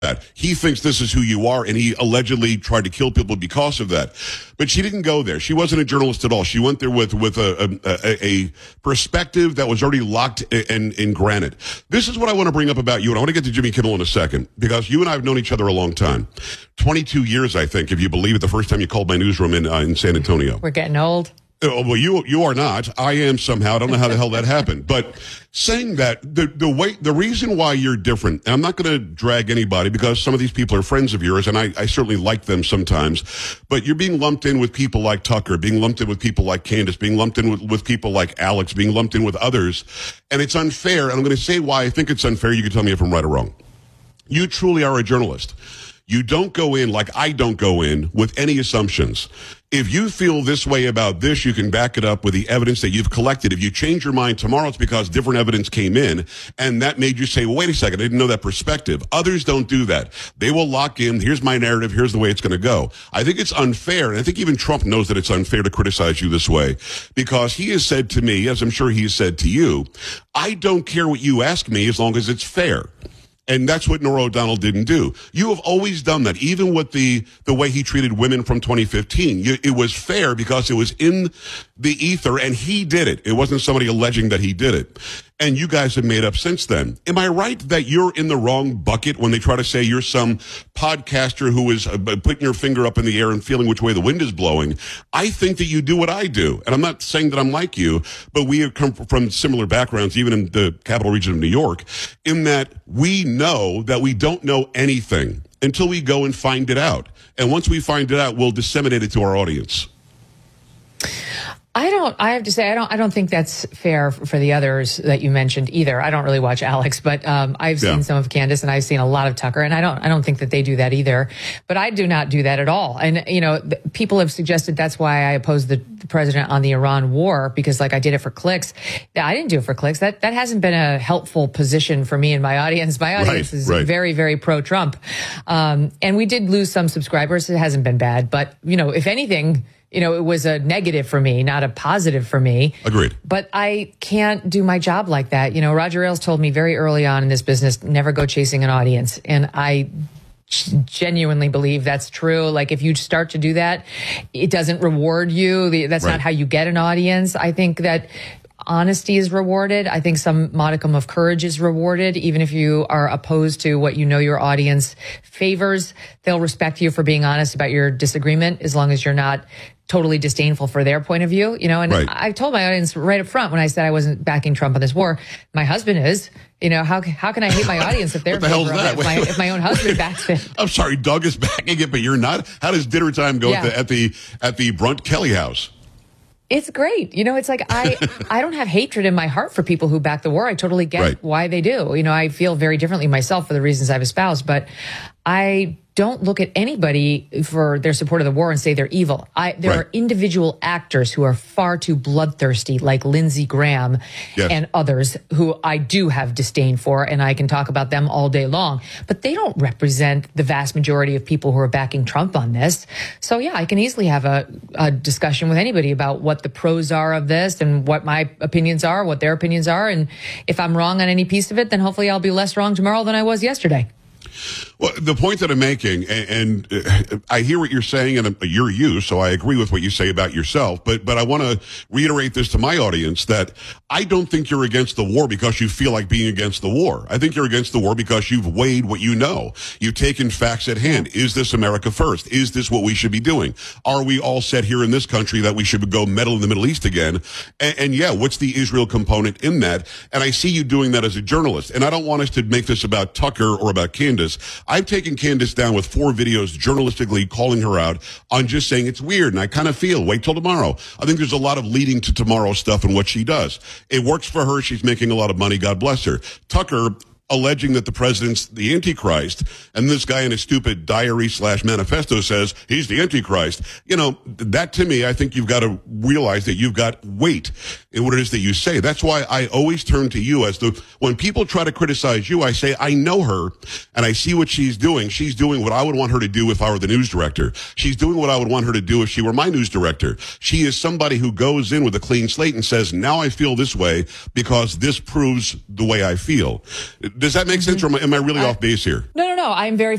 that. He thinks this is who you are, and he allegedly tried to kill people because of that. But she didn't go there. She wasn't a journalist at all. She went there with a perspective that was already locked in granite. This is what I want to bring up about you, and I want to get to Jimmy Kimmel in a second, because you and I have known each other a long time. 22 years, I think, if you believe it, the first time you called my newsroom in San Antonio. We're getting old. Oh, well, you are not. I am somehow. I don't know how the hell that happened. But saying that, the reason why you're different, and I'm not going to drag anybody because some of these people are friends of yours, and I certainly like them sometimes, but you're being lumped in with people like Tucker, being lumped in with people like Candace, being lumped in with people like Alex, being lumped in with others, and it's unfair, and I'm going to say why I think it's unfair. You can tell me if I'm right or wrong. You truly are a journalist. You don't go in, like I don't go in, with any assumptions. If you feel this way about this, you can back it up with the evidence that you've collected. If you change your mind tomorrow, it's because different evidence came in, and that made you say, well, wait a second, I didn't know that perspective. Others don't do that. They will lock in, here's my narrative, here's the way it's going to go. I think it's unfair, and I think even Trump knows that it's unfair to criticize you this way, because he has said to me, as I'm sure he has said to you, I don't care what you ask me as long as it's fair. And that's what Norah O'Donnell didn't do. You have always done that, even with the way he treated women from 2015. It was fair because it was in the ether, and he did it. It wasn't somebody alleging that he did it. And you guys have made up since then. Am I right that you're in the wrong bucket when they try to say you're some podcaster who is putting your finger up in the air and feeling which way the wind is blowing? I think that you do what I do. And I'm not saying that I'm like you, but we have come from similar backgrounds, even in the capital region of New York, in that we know that we don't know anything until we go and find it out. And once we find it out, we'll disseminate it to our audience. I have to say, I don't think that's fair for the others that you mentioned either. I don't really watch Alex, but I've seen some of Candace, and I've seen a lot of Tucker, and I don't think that they do that either. But I do not do that at all. And, you know, people have suggested that's why I opposed the president on the Iran war, because like I did it for clicks. I didn't do it for clicks. That hasn't been a helpful position for me and my audience. My audience is very, very pro-Trump. And we did lose some subscribers. It hasn't been bad, but, you know, if anything, you know, it was a negative for me, not a positive for me. Agreed. But I can't do my job like that. You know, Roger Ailes told me very early on in this business, never go chasing an audience. And I genuinely believe that's true. Like, if you start to do that, it doesn't reward you. That's not how you get an audience. I think that honesty is rewarded. I think some modicum of courage is rewarded. Even if you are opposed to what you know your audience favors, they'll respect you for being honest about your disagreement, as long as you're not totally disdainful for their point of view, you know. And I told my audience right up front when I said I wasn't backing Trump on this war. My husband is. You know, how can I hate my audience if they're what the hell's that? If my own husband backs it? I'm sorry, Doug is backing it, but you're not. How does dinner time go at the Brunt Kelly house? It's great. You know, it's like I don't have hatred in my heart for people who back the war. I totally get why they do. You know, I feel very differently myself for the reasons I've espoused, but I don't look at anybody for their support of the war and say they're evil. There are individual actors who are far too bloodthirsty, like Lindsey Graham and others, who I do have disdain for, and I can talk about them all day long. But they don't represent the vast majority of people who are backing Trump on this. So, yeah, I can easily have a discussion with anybody about what the pros are of this and what my opinions are, what their opinions are. And if I'm wrong on any piece of it, then hopefully I'll be less wrong tomorrow than I was yesterday. Well, the point that I'm making, and I hear what you're saying, and you're you, so I agree with what you say about yourself, but I want to reiterate this to my audience, that I don't think you're against the war because you feel like being against the war. I think you're against the war because you've weighed what you know. You've taken facts at hand. Is this America first? Is this what we should be doing? Are we all set here in this country that we should go meddle in the Middle East again? And yeah, what's the Israel component in that? And I see you doing that as a journalist, and I don't want us to make this about Tucker or about Candace. I've taken Candace down with 4 videos journalistically calling her out on just saying it's weird, and I kind of feel, wait till tomorrow. I think there's a lot of leading to tomorrow stuff in what she does. It works for her. She's making a lot of money. God bless her. Tucker alleging that the president's the Antichrist, and this guy in his stupid diary/manifesto says he's the Antichrist. You know, that to me, I think you've got to realize that you've got weight in what it is that you say. That's why I always turn to you when people try to criticize you, I say, I know her, and I see what she's doing. She's doing what I would want her to do if I were the news director. She's doing what I would want her to do if she were my news director. She is somebody who goes in with a clean slate and says, now I feel this way because this proves the way I feel. Does that make sense, or am I really off base here? No. I'm very